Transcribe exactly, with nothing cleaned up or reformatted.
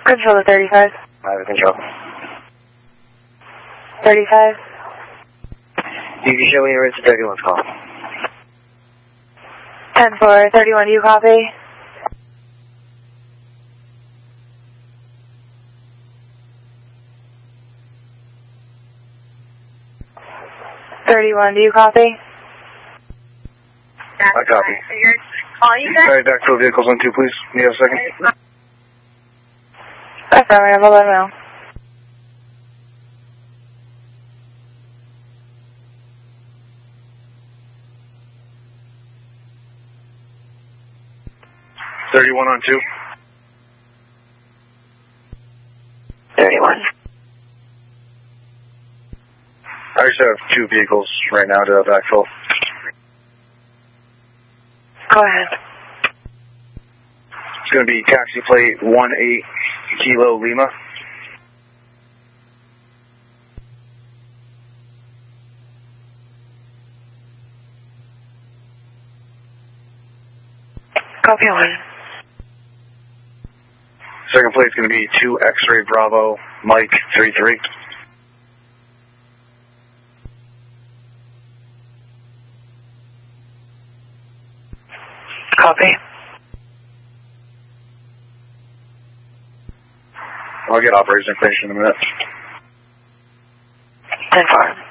Control to thirty-five. Private control. thirty-five. You can show me your it's thirty-one's call. ten four, thirty-one, do you copy? thirty-one, do you copy? I copy. Alright, backfill vehicles on two, please. You have a second? Affirmative, I'll let him know. thirty-one on two. thirty-one. I just have two vehicles right now to backfill. Go ahead. It's going to be taxi plate one eight Kilo Lima. Copy one. Second plate is going to be two X-Ray Bravo Mike three three. Copy. I'll get operator's information in a minute. ten four.